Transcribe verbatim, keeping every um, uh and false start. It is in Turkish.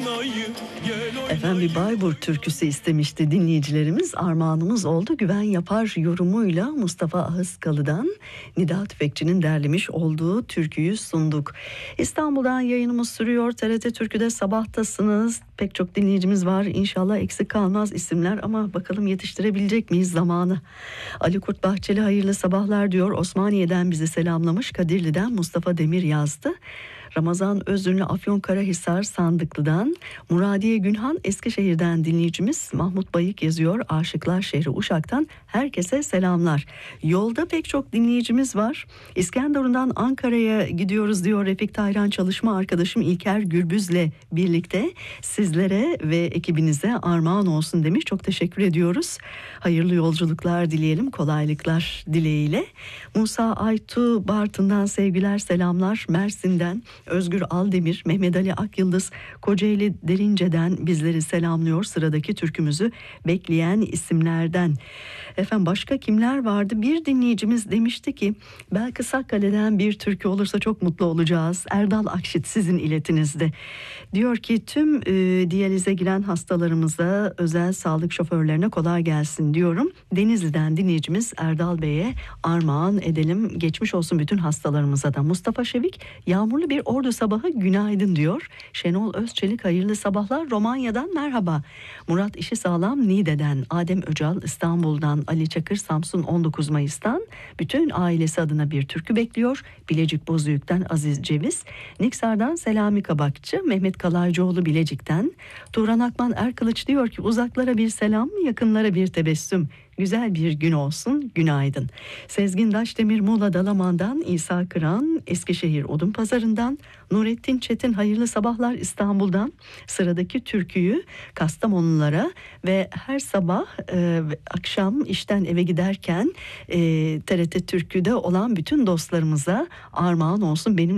Efendim bir Bayburt türküsü istemişti dinleyicilerimiz. Armağanımız oldu. Güven Yapar yorumuyla Mustafa Ahıskalı'dan Nida Tüfekçi'nin derlemiş olduğu türküyü sunduk. İstanbul'dan yayınımız sürüyor. T R T Türkü'de sabahtasınız. Pek çok dinleyicimiz var. İnşallah eksik kalmaz isimler ama bakalım yetiştirebilecek miyiz zamanı. Ali Kurt Bahçeli hayırlı sabahlar diyor. Osmaniye'den bizi selamlamış. Kadirli'den Mustafa Demir yazdı. Ramazan Özünlü Afyonkarahisar Sandıklı'dan, Muradiye Günhan Eskişehir'den dinleyicimiz Mahmut Bayık yazıyor. Aşıklar Şehri Uşak'tan herkese selamlar. Yolda pek çok dinleyicimiz var. İskenderun'dan Ankara'ya gidiyoruz diyor Refik Tayran, çalışma arkadaşım İlker Gürbüz'le birlikte sizlere ve ekibinize armağan olsun demiş. Çok teşekkür ediyoruz. Hayırlı yolculuklar dileyelim, kolaylıklar dileğiyle. Musa Aytu Bartın'dan sevgiler selamlar. Mersin'den Özgür Aldemir, Mehmet Ali Akyıldız Kocaeli Derince'den bizleri selamlıyor. Sıradaki türkümüzü bekleyen isimlerden. Efendim başka kimler vardı? Bir dinleyicimiz demişti ki belki Sakkale'den bir türkü olursa çok mutlu olacağız. Erdal Akşit sizin iletinizde. Diyor ki tüm e, diyalize giren hastalarımıza, özel sağlık şoförlerine kolay gelsin diyorum. Denizli'den dinleyicimiz Erdal Bey'e armağan edelim. Geçmiş olsun bütün hastalarımıza da. Mustafa Şevik, yağmurlu bir Ordu sabahı günaydın diyor. Şenol Özçelik hayırlı sabahlar. Romanya'dan merhaba. Murat İşi Sağlam Niğde'den, Adem Öcal İstanbul'dan, Ali Çakır Samsun on dokuz Mayıs'tan bütün ailesi adına bir türkü bekliyor. Bilecik Bozüyük'ten Aziz Ceviz, Niksar'dan Selami Kabakçı, Mehmet Kalaycıoğlu Bilecik'ten, Turan Akman Erkılıç diyor ki uzaklara bir selam, yakınlara bir tebessüm. Güzel bir gün olsun, günaydın. Sezgin Daşdemir Muğla Dalaman'dan, İsa Kıran Eskişehir Odunpazarı'ndan, Nurettin Çetin hayırlı sabahlar İstanbul'dan. Sıradaki türküyü Kastamonlulara ve her sabah e, akşam işten eve giderken e, T R T Türkü'de olan bütün dostlarımıza armağan olsun. Benim